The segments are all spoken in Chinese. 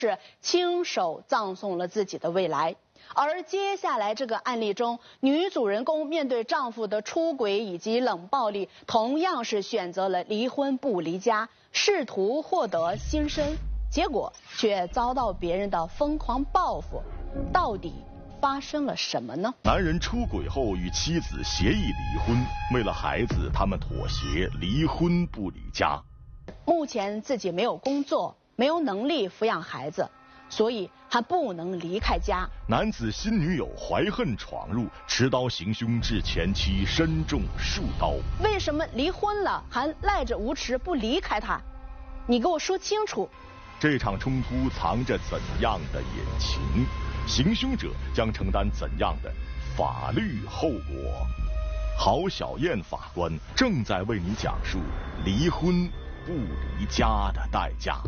是亲手葬送了自己的未来。而接下来这个案例中，女主人公面对丈夫的出轨以及冷暴力，同样是选择了离婚不离家，试图获得新生，结果却遭到别人的疯狂报复。到底发生了什么呢？ 男人出轨后与妻子协议离婚，为了孩子，他们妥协，离婚不离家。 目前自己没有工作，没有能力抚养孩子，所以还不能离开家。 男子新女友怀恨闯入，持刀行凶，致前妻身中数刀。 为什么离婚了还赖着无耻不离开他？你给我说清楚。 这场冲突藏着怎样的隐情？行凶者将承担怎样的法律后果？郝小燕法官正在为你讲述离婚不离家的代价。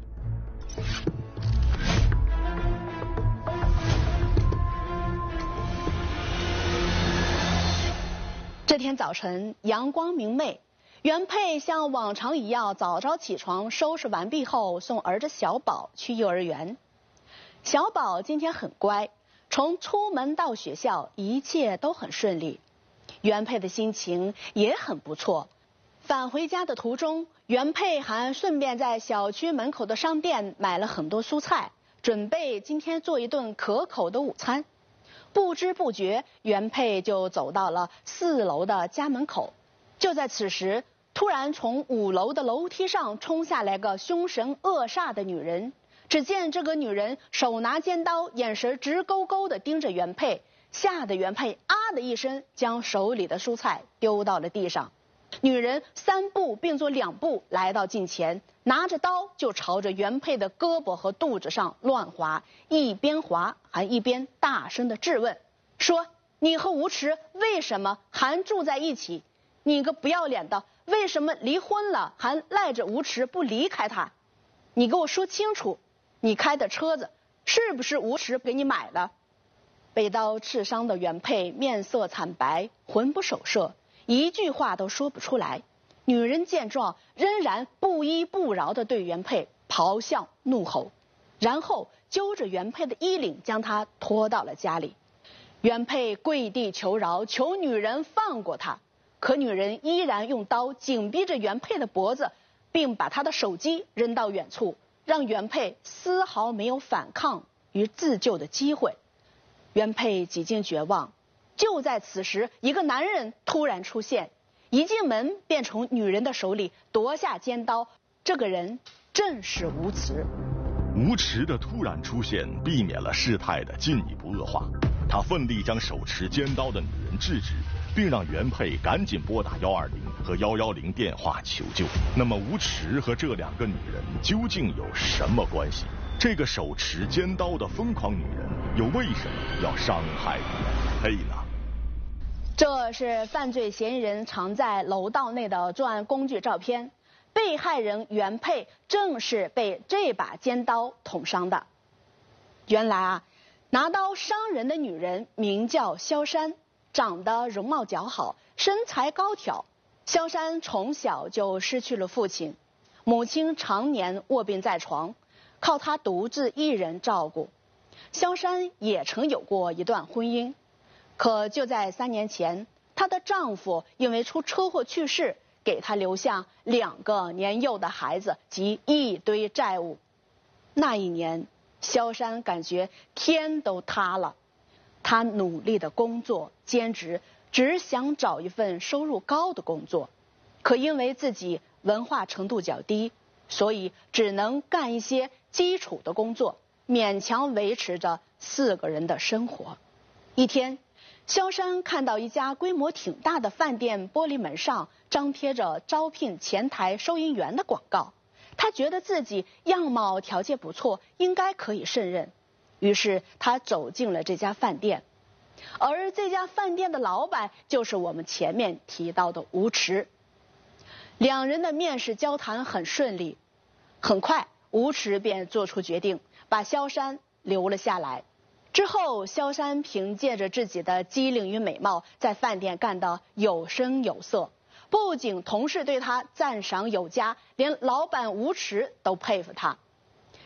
这天早晨阳光明媚，原配像往常一样早早起床，收拾完毕后送儿子小宝去幼儿园。小宝今天很乖，从出门到学校一切都很顺利，原配的心情也很不错。返回家的途中，原配还顺便在小区门口的商店买了很多蔬菜，准备今天做一顿可口的午餐。不知不觉，原配就走到了4楼的家门口。就在此时，突然从5楼的楼梯上冲下来个凶神恶煞的女人。只见这个女人手拿尖刀，眼神直勾勾地盯着原配，吓得原配啊的一声，将手里的蔬菜丢到了地上。女人3步并作2步来到近前，拿着刀就朝着原配的胳膊和肚子上乱划，一边划还一边大声地质问，说：你和无耻为什么还住在一起？你个不要脸的，为什么离婚了还赖着无耻不离开他？你给我说清楚，你开的车子是不是无耻给你买了？被刀刺伤的原配面色惨白，魂不守舍，一句话都说不出来。女人见状，仍然不依不饶地对原配咆哮怒吼，然后揪着原配的衣领将他拖到了家里。原配跪地求饶，求女人放过他，可女人依然用刀紧逼着原配的脖子，并把他的手机扔到远处，让原配丝毫没有反抗与自救的机会。原配几近绝望。就在此时，一个男人突然出现，一进门便从女人的手里夺下尖刀。这个人正是无耻。 无耻的突然出现，避免了事态的进一步恶化。他奋力将手持尖刀的女人制止，并让原配赶紧拨打120和110电话求救。那么无耻和这2个女人究竟有什么关系？这个手持尖刀的疯狂女人又为什么要伤害原配呢？ 这是犯罪嫌疑人藏在楼道内的作案工具照片，被害人原配正是被这把尖刀捅伤的。原来拿刀伤人的女人名叫萧珊，长得容貌姣好，身材高挑。萧珊从小就失去了父亲，母亲常年卧病在床，靠她独自一人照顾。萧珊也曾有过一段婚姻，可就在3年前，她的丈夫因为出车祸去世，给她留下2个年幼的孩子及一堆债务。那一年，萧珊感觉天都塌了。她努力的工作兼职，只想找一份收入高的工作，可因为自己文化程度较低，所以只能干一些基础的工作，勉强维持着4个人的生活。一天，萧珊看到一家规模挺大的饭店玻璃门上张贴着招聘前台收银员的广告，她觉得自己样貌条件不错，应该可以胜任。于是她走进了这家饭店，而这家饭店的老板就是我们前面提到的吴驰。2人的面试交谈很顺利，很快吴驰便做出决定，把萧珊留了下来。之后，萧珊凭借着自己的机灵与美貌，在饭店干得有声有色。不仅同事对她赞赏有加，连老板吴驰都佩服她。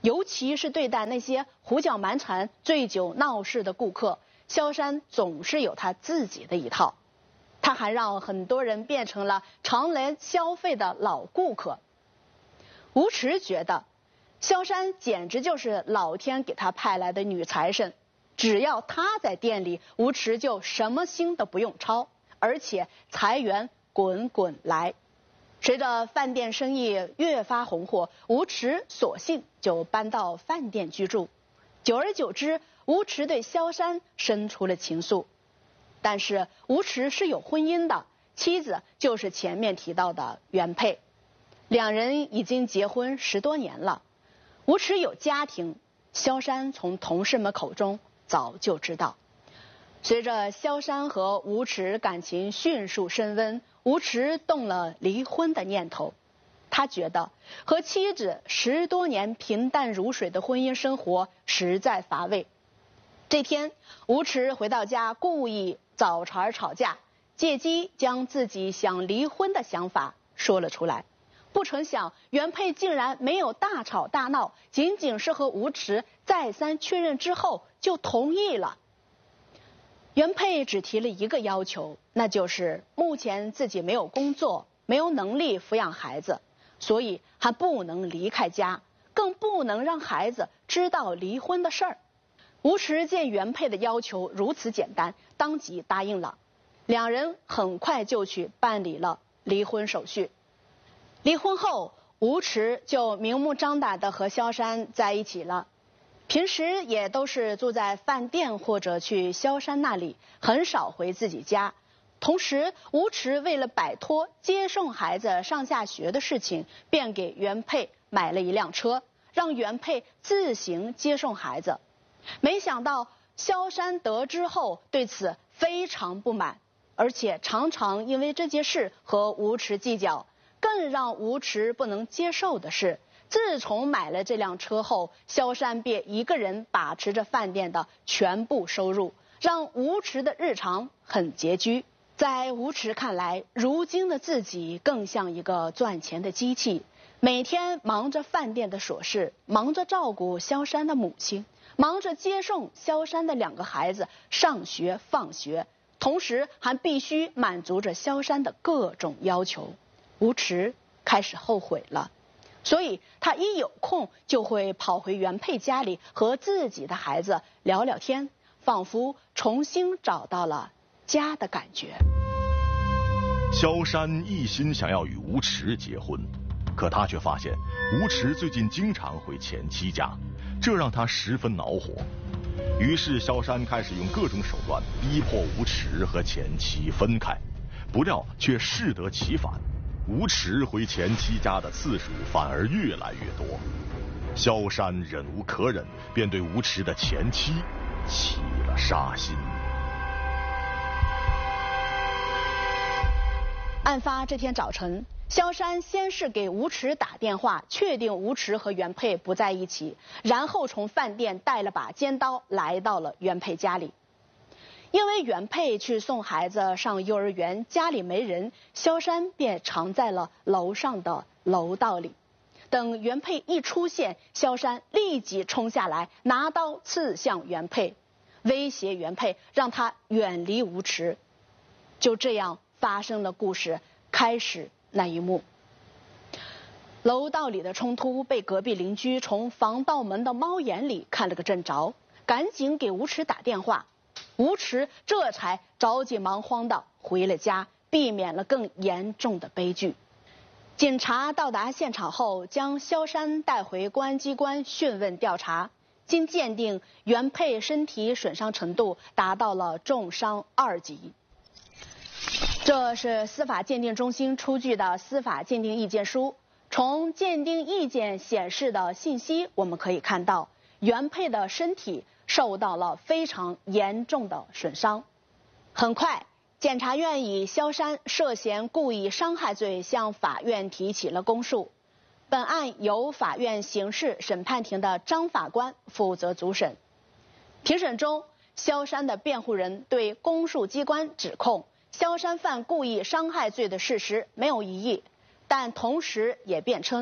尤其是对待那些胡搅蛮缠、醉酒闹事的顾客，萧山总是有他自己的一套。他还让很多人变成了常来消费的老顾客。吴驰觉得，萧山简直就是老天给他派来的女财神，只要他在店里，吴驰就什么心都不用操，而且财源滚滚来。随着饭店生意越发红火，吴驰索性就搬到饭店居住。久而久之，吴驰对萧山生出了情愫。但是吴驰是有婚姻的，妻子就是前面提到的原配，两人已经结婚10多年了。吴驰有家庭，萧山从同事们口中早就知道。随着萧山和吴驰感情迅速升温，吴驰动了离婚的念头。他觉得和妻子10多年平淡如水的婚姻生活实在乏味。这天，吴驰回到家，故意找茬吵架，借机将自己想离婚的想法说了出来。不成想，原配竟然没有大吵大闹，仅仅是和吴驰再三确认之后就同意了。原配只提了一个要求，那就是目前自己没有工作，没有能力抚养孩子，所以还不能离开家，更不能让孩子知道离婚的事儿。吴驰见原配的要求如此简单，当即答应了。两人很快就去办理了离婚手续。离婚后，吴驰就明目张胆地和萧山在一起了。平时也都是住在饭店或者去萧山那里，很少回自己家。同时，吴驰为了摆脱接送孩子上下学的事情，便给原配买了一辆车，让原配自行接送孩子。没想到萧山得知后对此非常不满，而且常常因为这件事和吴驰计较。更让吴驰不能接受的是，自从买了这辆车后，萧山便一个人把持着饭店的全部收入，让吴驰的日常很拮据。在吴驰看来，如今的自己更像一个赚钱的机器，每天忙着饭店的琐事，忙着照顾萧山的母亲，忙着接送萧山的2个孩子上学放学，同时还必须满足着萧山的各种要求。吴驰开始后悔了，所以他一有空就会跑回原配家里和自己的孩子聊聊天，仿佛重新找到了家的感觉。 萧山一心想要与吴驰结婚，可他却发现吴驰最近经常回前妻家，这让他十分恼火。于是萧山开始用各种手段逼迫吴驰和前妻分开，不料却适得其反。吴驰回前妻家的次数反而越来越多，萧山忍无可忍，便对吴驰的前妻起了杀心。 案发这天早晨，萧山先是给吴驰打电话，确定吴驰和原配不在一起，然后从饭店带了把尖刀来到了原配家里。因为原配去送孩子上幼儿园，家里没人，萧山便藏在了楼上的楼道里。等原配一出现，萧山立即冲下来，拿刀刺向原配，威胁原配让他远离吴驰。就这样发生了故事开始那一幕。楼道里的冲突被隔壁邻居从防盗门的猫眼里看了个正着，赶紧给吴驰打电话。吴驰这才着急忙慌地回了家，避免了更严重的悲剧。警察到达现场后，将萧山带回公安机关讯问调查。经鉴定，原配身体损伤程度达到了重伤2级。这是司法鉴定中心出具的司法鉴定意见书。从鉴定意见显示的信息，我们可以看到，原配的身体受到了非常严重的损伤。很快，检察院以萧山涉嫌故意伤害罪向法院提起了公诉。本案由法院刑事审判庭的张法官负责主审。庭审中，萧山的辩护人对公诉机关指控萧山犯故意伤害罪的事实没有异议，但同时也辩称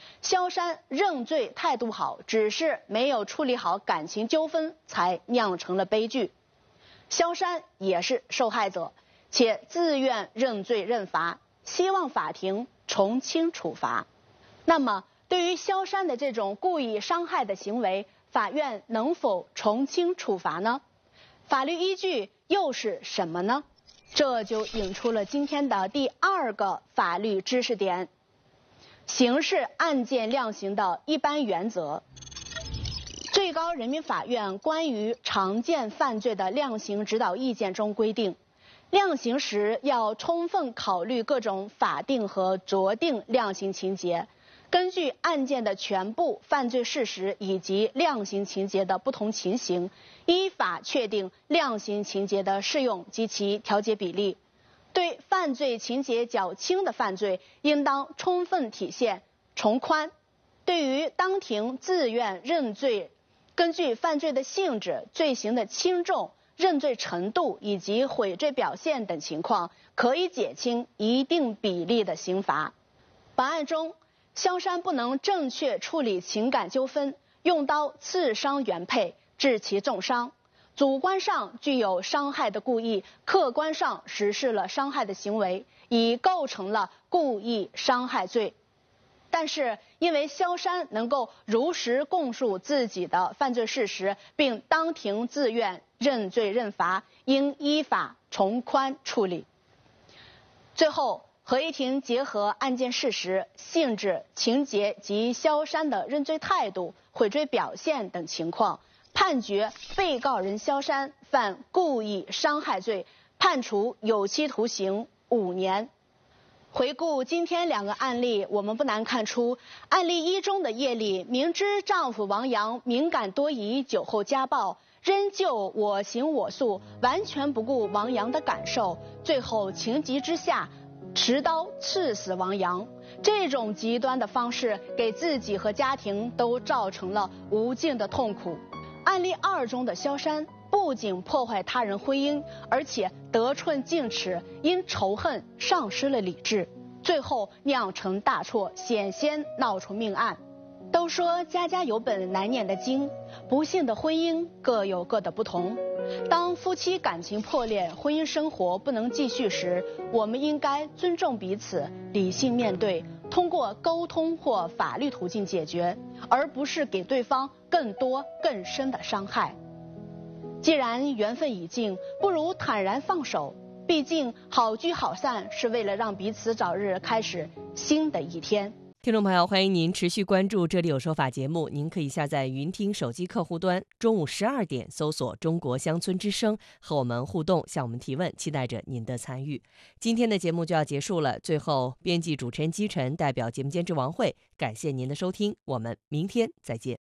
萧山认罪态度好，只是没有处理好感情纠纷，才酿成了悲剧。萧山也是受害者，且自愿认罪认罚，希望法庭从轻处罚。那么，对于萧山的这种故意伤害的行为，法院能否从轻处罚呢？法律依据又是什么呢？这就引出了今天的第2个法律知识点：刑事案件量刑的一般原则。最高人民法院关于常见犯罪的量刑指导意见中规定，量刑时要充分考虑各种法定和酌定量刑情节，根据案件的全部犯罪事实以及量刑情节的不同情形，依法确定量刑情节的适用及其调节比例。对犯罪情节较轻的犯罪，应当充分体现从宽；对于当庭自愿认罪，根据犯罪的性质、罪行的轻重、认罪程度以及悔罪表现等情况，可以减轻一定比例的刑罚。本案中，萧山不能正确处理情感纠纷，用刀刺伤原配，致其重伤，主观上具有伤害的故意，客观上实施了伤害的行为，已构成了故意伤害罪。但是，因为萧山能够如实供述自己的犯罪事实，并当庭自愿认罪认罚，应依法从宽处理。最后，合议庭结合案件事实、性质、情节及萧山的认罪态度、悔罪表现等情况，判决被告人萧山犯故意伤害罪，判处有期徒刑5年。回顾今天2个案例，我们不难看出，案例1中的叶丽明知丈夫王阳敏感多疑、酒后家暴，仍旧我行我素，完全不顾王阳的感受，最后情急之下持刀刺死王阳。这种极端的方式给自己和家庭都造成了无尽的痛苦。案例2中的萧山不仅破坏他人婚姻，而且得寸进尺，因仇恨丧失了理智，最后酿成大错，险些闹出命案。都说家家有本难念的经，不幸的婚姻各有各的不同。当夫妻感情破裂，婚姻生活不能继续时，我们应该尊重彼此，理性面对，通过沟通或法律途径解决，而不是给对方更多更深的伤害。既然缘分已尽，不如坦然放手，毕竟好聚好散是为了让彼此早日开始新的一天。 听众朋友，欢迎您持续关注《这里有说法》节目，您可以下载云听手机客户端，中午12点搜索中国乡村之声，和我们互动，向我们提问，期待着您的参与。今天的节目就要结束了，最后编辑主持人姬晨代表节目监制王慧，感谢您的收听，我们明天再见。